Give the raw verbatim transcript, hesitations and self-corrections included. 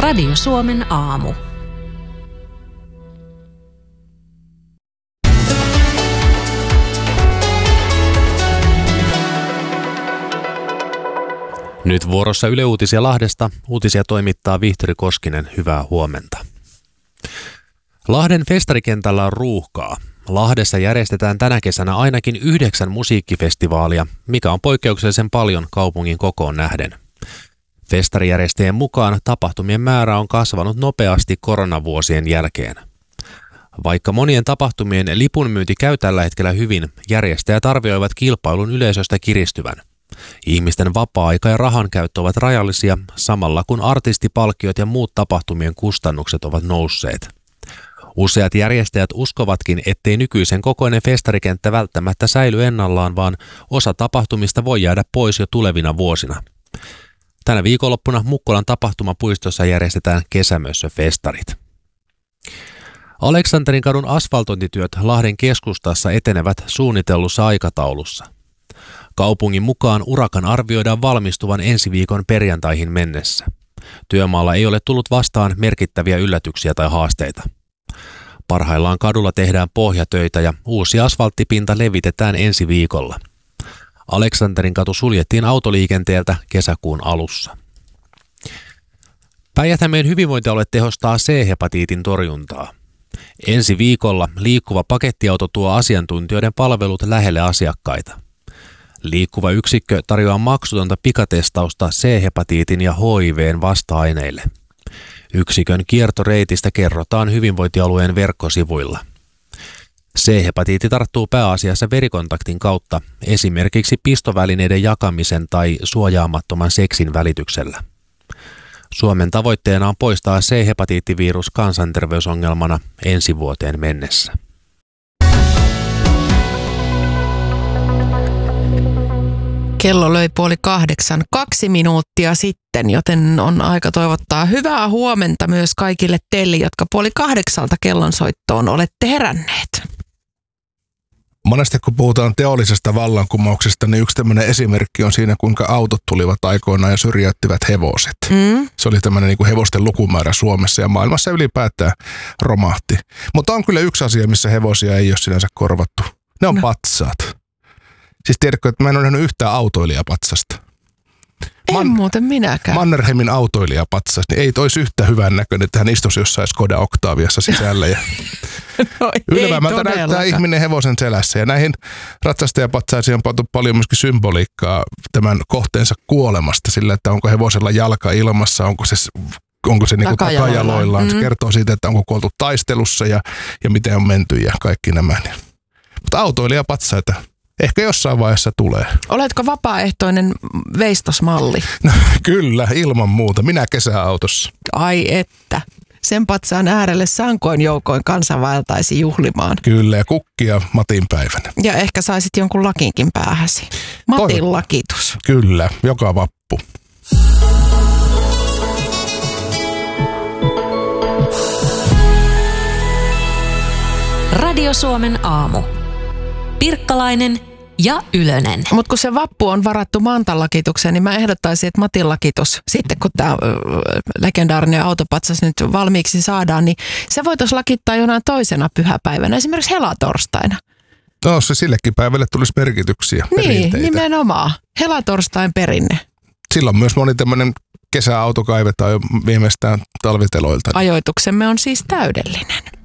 Radio Suomen aamu. Nyt vuorossa Yle Uutisia Lahdesta. Uutisia toimittaa Vihtori Koskinen. Hyvää huomenta. Lahden festarikentällä on ruuhkaa. Lahdessa järjestetään tänä kesänä ainakin yhdeksän musiikkifestivaalia, mikä on poikkeuksellisen paljon kaupungin kokoon nähden. Festarijärjestäjien mukaan tapahtumien määrä on kasvanut nopeasti koronavuosien jälkeen. Vaikka monien tapahtumien lipunmyynti käy tällä hetkellä hyvin, järjestäjät arvioivat kilpailun yleisöstä kiristyvän. Ihmisten vapaa-aika ja rahankäyttö ovat rajallisia, samalla kun artistipalkkiot ja muut tapahtumien kustannukset ovat nousseet. Useat järjestäjät uskovatkin, ettei nykyisen kokoinen festarikenttä välttämättä säily ennallaan, vaan osa tapahtumista voi jäädä pois jo tulevina vuosina. Tänä viikonloppuna Mukkolan tapahtumapuistossa järjestetään kesämössöfestarit. Aleksanterin kadun asfaltointityöt Lahden keskustassa etenevät suunnitellussa aikataulussa. Kaupungin mukaan urakan arvioidaan valmistuvan ensi viikon perjantaihin mennessä. Työmaalla ei ole tullut vastaan merkittäviä yllätyksiä tai haasteita. Parhaillaan kadulla tehdään pohjatöitä ja uusi asfalttipinta levitetään ensi viikolla. Aleksanterin katu suljettiin autoliikenteeltä kesäkuun alussa. Päijät-Hämeen hyvinvointialue tehostaa C-hepatiitin torjuntaa. Ensi viikolla liikkuva pakettiauto tuo asiantuntijoiden palvelut lähelle asiakkaita. Liikkuva yksikkö tarjoaa maksutonta pikatestausta C-hepatiitin ja H I V:n vasta-aineille. Yksikön kiertoreitistä kerrotaan hyvinvointialueen verkkosivuilla. C-hepatiitti tarttuu pääasiassa verikontaktin kautta, esimerkiksi pistovälineiden jakamisen tai suojaamattoman seksin välityksellä. Suomen tavoitteena on poistaa C-hepatiittivirus kansanterveysongelmana ensi vuoteen mennessä. Kello löi puoli kahdeksan, kaksi minuuttia sitten, joten on aika toivottaa hyvää huomenta myös kaikille teille, jotka puoli kahdeksalta kellonsoittoon olette heränneet. Monesti kun puhutaan teollisesta vallankumouksesta, niin yksi tämmöinen esimerkki on siinä, kuinka autot tulivat aikoinaan ja syrjäyttivät hevoset. Mm. Se oli tämmöinen niin kuin hevosten lukumäärä Suomessa ja maailmassa ylipäätään romahti. Mutta on kyllä yksi asia, missä hevosia ei ole sinänsä korvattu. Ne on no. patsaat. Siis tiedätkö, että mä en ole nähnyt yhtään autoilijapatsasta. En Man- muuten minäkään. Mannerheimin autoilijapatsas, niin ei toisi yhtä hyvän näköinen, että hän istuisi jossain Skoda Octaviassa sisällä. Ja no, ylvämmältä näyttää ihminen hevosen selässä. Ja näihin ratsastajapatsaisiin on pantu paljon myöskin symboliikkaa tämän kohteensa kuolemasta sillä, että onko hevosella jalka ilmassa, onko se, onko se niinku takajaloillaan. Mm. Se kertoo siitä, että onko kuoltu taistelussa ja, ja miten on menty ja kaikki nämä. Mutta autoilijapatsaita ehkä jossain vaiheessa tulee. Oletko vapaaehtoinen veistosmalli? No, kyllä, ilman muuta. Minä kesäautossa. Ai että. Sen patsaan äärelle sankoin joukoin kansa vaeltaisi juhlimaan. Kyllä, ja kukkia Matin päivänä. Ja ehkä saisit jonkun lakinkin päähäsi. Matin Toivon. lakitus. Kyllä, joka vappu. Radio Suomen aamu. Pirkkalainen ja Ylönen. Mutta kun se vappu on varattu Mantan lakitukseen, niin mä ehdottaisin, että Matin lakitus, sitten kun tämä legendaarinen autopatsas nyt valmiiksi saadaan, niin se voitaisiin lakittaa jonain toisena pyhäpäivänä, esimerkiksi helatorstaina. No se sillekin päivälle tulisi merkityksiä, niin, perinteitä. Niin, nimenomaan. Helatorstain perinne. Silloin myös moni tämmöinen kesäauto kaivetaan jo viimeistään talviteloilta. Ajoituksemme on siis täydellinen.